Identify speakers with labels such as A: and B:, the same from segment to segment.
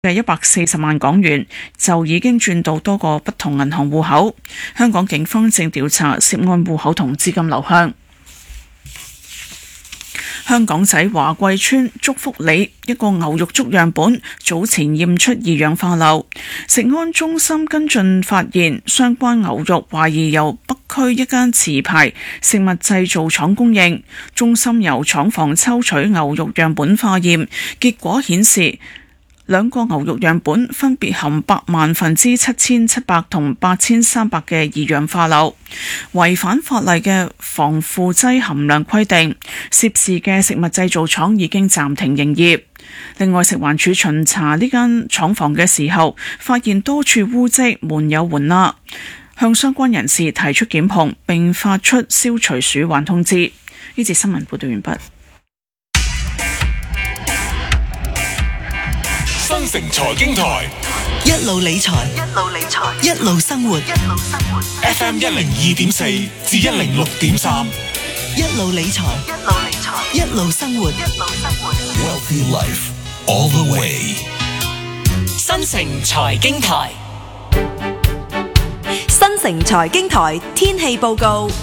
A: 嘅140萬港元就已經轉到多個不同銀行戶口。香港警方正調查涉案戶口同資金流向。香港仔華貴村祝福里一個牛肉粥樣本早前驗出二氧化硫，食安中心跟進發現相關牛肉懷疑由北區一間持牌食物製造廠供應，中心由廠房抽取牛肉樣本化驗，結果顯示兩個牛肉樣本分別含100萬分之7700同8300嘅二氧化硫，違反法例嘅防腐劑含量規定。涉事嘅食物製造廠已經暫停營業。另外，食環署巡查呢間廠房嘅時候，發現多處污漬，門有緩罅，向相關人士提出檢控，並發出消除鼠患通知。呢節新聞報道完畢。
B: 新城財經台
C: 一路理財，一路生活。
B: FM 102.4至106.3，
C: 一路理財，一路生活。
B: Wealthy Life all the way。
D: 新城財經台，
E: 新城財經台天氣報告。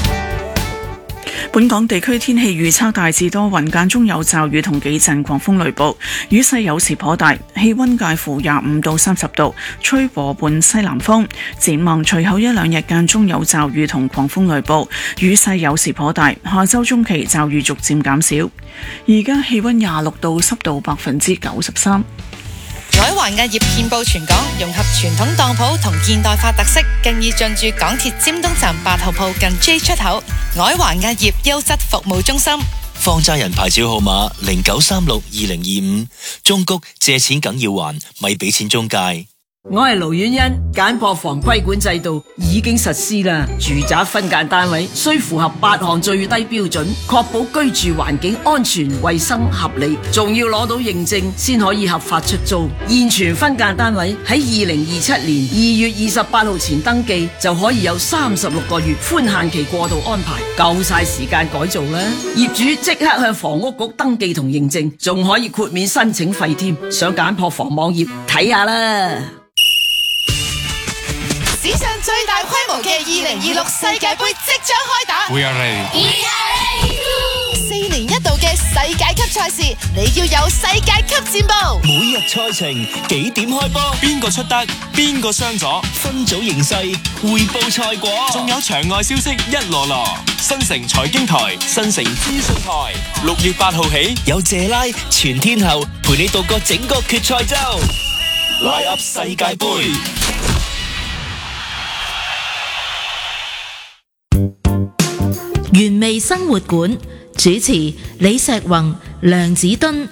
A: 本港地區天氣預測大致多雲，間中有驟雨同幾陣狂風雷暴，雨勢有時頗大，氣溫介乎25到30度，吹和緩西南風。展望隨後一兩日間中有驟雨同狂風雷暴，雨勢有時頗大，下周中期驟雨逐漸減少。而家氣溫26度，濕度93%。
F: 海環藝業遍佈全港，融合傳統當鋪同現代化特色，更已進駐港鐵尖東站8號鋪近 J 出口。海環藝業優質服務中心，
G: 放債人牌照號碼09362025，中谷借錢梗要還，咪俾錢中介。
H: 我係盧婉欣，簡樸房規管制度已經實施啦。住宅分間單位需符合8項最低標準，確保居住環境安全、衛生、合理，仲要攞到認證先可以合法出租。現存分間單位喺2027年2月28號前登記，就可以有36個月寬限期過渡安排，夠晒時間改造啦。業主即刻向房屋局登記同認證，仲可以豁免申請費添。上簡樸房網頁睇下啦。
F: 史上最大規模嘅2026世界盃即將開打。
B: We are ready。
F: 4年一度嘅世界級賽事，你要有世界級戰報。
G: 每日賽程幾點開波？
B: 邊個出得？邊個傷咗？
G: 分組形勢匯報賽果，
B: 仲有場外消息一籮籮。新城財經台、新城資訊台，6月8號起
G: 有謝拉全天候陪你度過整個決賽周，拉 up 世界盃。
I: 原味生活館主持李石宏、梁子敦。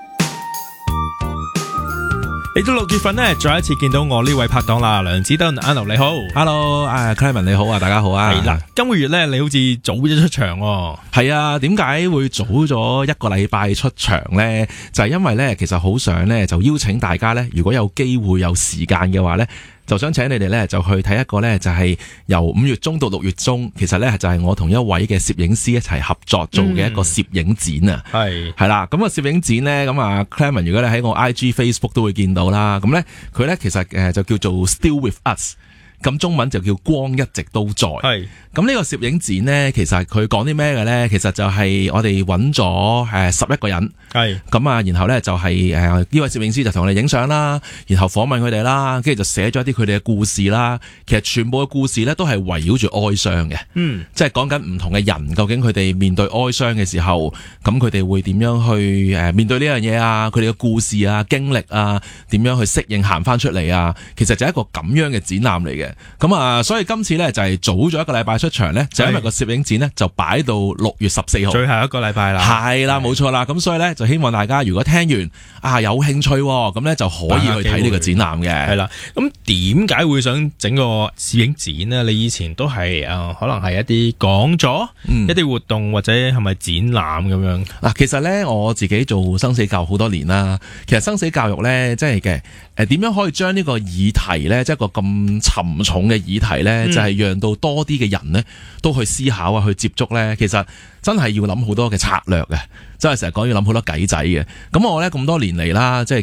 J: 嚟到6月份呢，再一次見到我呢位拍檔啦，梁子敦，阿劉你好
K: ，Hello， Clement 你好啊，大家好啊。
J: 係啦，今個月呢，你好似早咗出場喎。
K: 係啊，點解會早咗1個禮拜出場呢？就係因為呢，其實好想呢，就邀請大家呢，如果有機會有時間嘅話呢，就想請你哋呢，就去睇一個呢，就係由5月中到6月中，其實呢，就係我同一位嘅攝影師一齊合作做嘅一個攝影展啊。係啦，咁啊攝影展呢，咁啊 Clement 如果你喺我 IG、Facebook 都會見到啦。咁呢，佢呢，其實就叫做 Still With Us。咁中文就叫光一直都在。係咁呢個攝影展呢，其實佢講啲咩嘅呢？其實就係我哋揾咗11個人。係咁啊，然後呢，就係呢位攝影師就同我哋影相啦，然後訪問佢哋啦，跟住就寫咗一啲佢哋嘅故事啦。其實全部嘅故事呢，都係圍繞住哀傷嘅。即係講緊唔同嘅人，究竟佢哋面對哀傷嘅時候，咁佢哋會點樣去面對呢樣嘢啊？佢哋嘅故事啊、經歷啊，點樣去適應行翻出嚟啊？其實就係一個咁樣嘅展覽嚟嘅。咁啊，所以今次呢，就係早咗1個禮拜出場呢，就因為個攝影展呢，就擺到6月14號，
J: 最後1個禮拜啦。係
K: 啦，冇錯啦。咁所以呢，就希望大家如果聽完有興趣咁呢，就可以去睇呢個展覽嘅。係啦。
J: 咁點解會想整個攝影展呢？你以前都係可能係一啲講座、一啲活動或者係咪展覽咁樣？
K: 嗱，其實呢，我自己做生死教育好多年啦。其實生死教育呢，真係嘅。點樣可以將呢個議題呢，即係一個咁沉重嘅議題呢，就係讓到多啲嘅人呢都去思考啊，去接觸呢。其實真係要諗好多嘅策略嘅，真係成日講要諗好多計仔嘅。咁我呢咁多年嚟啦，即係其實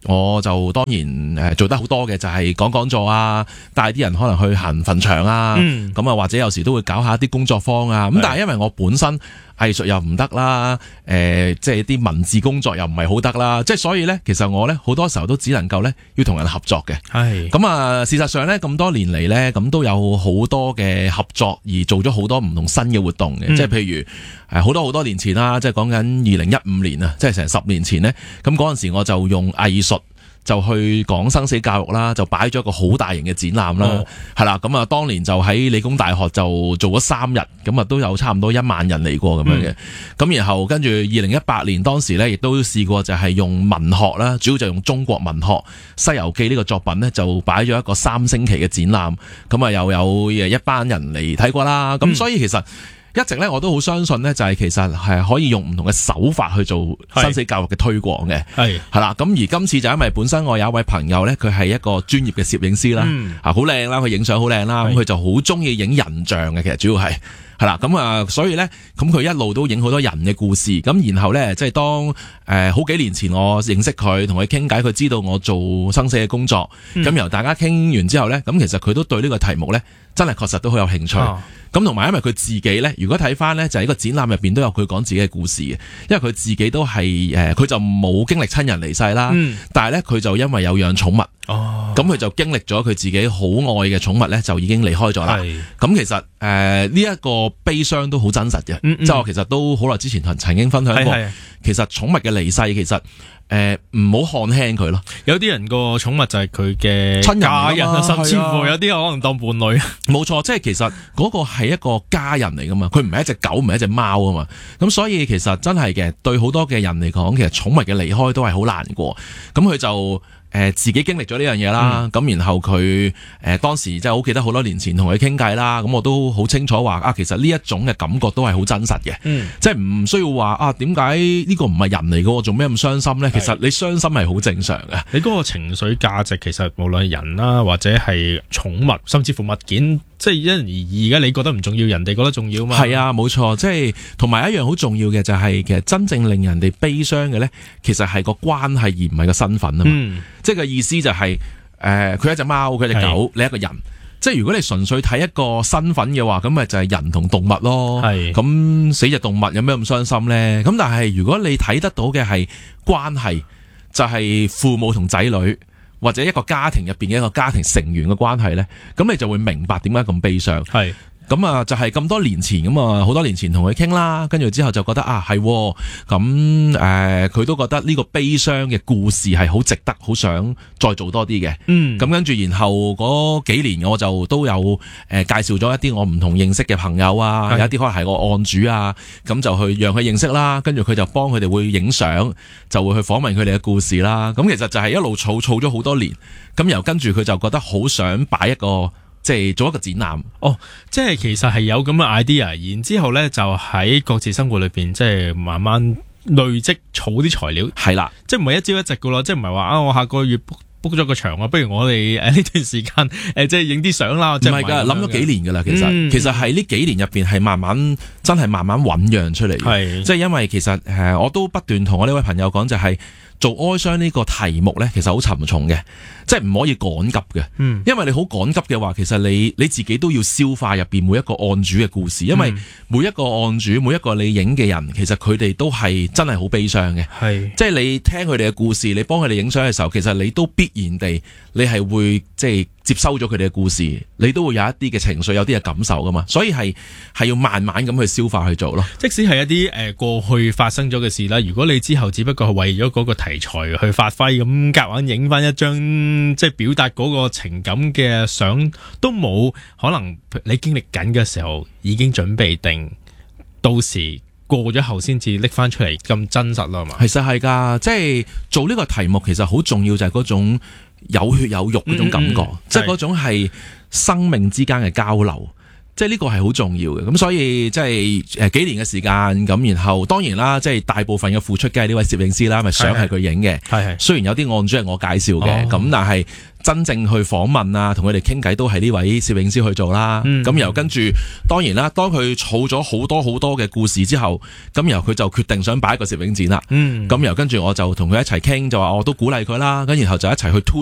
K: 我就當然做得好多嘅就係講座啊，帶啲人可能去行墳場啊，咁啊或者有時都會搞下啲工作坊啊。咁但係因為我本身藝術又唔得啦，即係啲文字工作又唔係好得啦，即係所以咧，其實我咧好多時候都只能夠咧要同人合作嘅。係咁啊，事實上咧咁多年嚟咧，咁都有好多嘅合作而做咗好多唔同新嘅活動嘅，即係譬如好多年前啦，即係講緊2015年啊，即係成10年前咧，咁嗰陣時我就用藝術就去講生死教育啦，就擺咗一個好大型嘅展覽啦，係啦，咁啊當年就喺理工大學就做咗3日，咁啊都有差唔多1萬人嚟過咁樣嘅，咁然後跟住2018年當時咧，亦都試過就係用文學啦，主要就用中國文學《西遊記》呢個作品咧，就擺咗一個3星期嘅展覽，咁啊又有一班人嚟睇過啦，咁所以其實一直咧我都好相信咧，就係其實係可以用唔同嘅手法去做生死教育嘅推廣嘅，係啦。咁而今次就因為本身我有一位朋友咧，佢係一個專業嘅攝影師啦，好靚啦，佢影相好靚啦，咁佢就好中意影人像嘅，其實主要係啦，咁啊，所以咧，咁佢一路都影好多人嘅故事，咁然後咧，即係當好幾年前我認識佢，同佢傾偈，佢知道我做生死嘅工作，咁由大家傾完之後咧，咁其實佢都對呢個題目咧，真係確實都好有興趣。咁同埋因為佢自己咧，如果睇翻咧，就喺個展覽入邊都有佢講自己嘅故事嘅，因為佢自己都係佢就冇經歷親人離世啦，但係咧佢就因為有養寵物，咁佢就經歷咗佢自己好愛嘅寵物咧，就已經離開咗啦。咁其實呢一個悲傷都好真實嘅，即係我其實都好耐之前曾經分享過，其實寵物嘅離世其實唔好看輕佢咯。有啲人個寵物就係佢嘅親人啊，甚至乎有啲可能當伴侶。冇錯，即係其實嗰個係一個家人嚟噶嘛，佢唔係一隻狗，唔係一隻貓啊嘛。咁所以其實真係嘅，對好多嘅人嚟講，其實寵物嘅離開都係好難過。咁佢就自己經歷咗呢樣嘢啦，咁然後佢當時即係好記得好多年前同佢傾偈啦，咁我都好清楚話啊，其實呢一種嘅感覺都係好真實嘅，即係唔需要話啊點解呢個唔係人嚟嘅，我做咩咁傷心呢？其實你傷心係好正常嘅，你嗰個情緒價值其實無論係人啦，或者係寵物，甚至乎物件，即係因人而異。而家你覺得唔重要，人哋覺得重要嘛？係啊，冇錯，即係同埋一樣好重要嘅就係其實真正令人哋悲傷嘅呢，其實係個關係而唔係個身份啊嘛。即係個意思就係佢係一隻貓，佢係一隻狗，你一個人。即係如果你純粹睇一個身份嘅話，咁咪就係人同動物咯。咁死隻動物有咩咁傷心呢？咁但係如果你睇得到嘅係關係，就係父母同仔女，或者一個家庭入邊嘅一個家庭成員嘅關係呢，咁你就會明白點解咁悲傷。咁啊，就係咁多年前咁啊，好多年前同佢傾啦，跟住之後就覺得啊，係咁佢都覺得呢個悲傷嘅故事係好值得，好想再做多啲嘅。咁跟住然後嗰幾年我就都有介紹咗一啲我唔同認識嘅朋友啊，有一啲可能係個案主啊，咁就去讓佢認識啦，跟住佢就幫佢哋會影相，就會去訪問佢哋嘅故事啦。咁其實就係一路儲咗好多年，咁又跟住佢就覺得好想擺一個。即係做一個展覽，即係其實係有咁嘅 idea， 然之後咧就喺各自生活裏邊，即係慢慢累積儲啲材料，係啦，即係唔係一朝一夕噶咯，即係唔係話我下個月 book 咗個場啊，不如我哋呢段時間即係影啲相啦，即係唔係噶，諗咗幾年噶啦，其實係呢幾年入邊係慢慢真係慢慢醞釀出嚟嘅，即係因為其實我都不斷同我呢位朋友講就係。做哀傷呢個題目呢，其實好沉重嘅，即係唔可以趕急嘅。因為你好趕急嘅話，其實你自己都要消化入邊每一個案主嘅故事，因為每一個案主，每一個你影嘅人，其實佢哋都係真係好悲傷嘅。即係你聽佢哋嘅故事，你幫佢哋影相嘅時候，其實你都必然地，你係會即係接收咗佢哋嘅故事，你都會有一啲嘅情緒，有啲嘅感受噶嘛，所以係要慢慢咁去消化去做咯。即使係一啲過去發生咗嘅事啦，如果你之後只不過係為咗嗰個題材去發揮，咁夾硬影翻一張即係表達嗰個情感嘅相，都冇可能你經歷緊嘅時候已經準備定，到時過咗後先至拎翻出嚟咁真實啦嘛。其實係噶，即係做呢個題目其實好重要，就係嗰種有血有肉嗰種感覺，即係嗰種係生命之間嘅交流。 即係呢個係好重要嘅，咁所以即係幾年嘅時間，咁然後當然啦，即係大部分嘅付出梗係呢位攝影師啦，咪相係佢影嘅，係雖然有啲案主係我介紹嘅，咁但係真正去訪問啊，同佢哋傾偈都係呢位攝影師去做啦。咁然後跟住，當然啦，當佢儲咗好多嘅故事之後，咁然後佢就決定想擺一個攝影展啦。咁然後跟住我就同佢一齊傾，就話我都鼓勵佢啦，咁然後就一齊去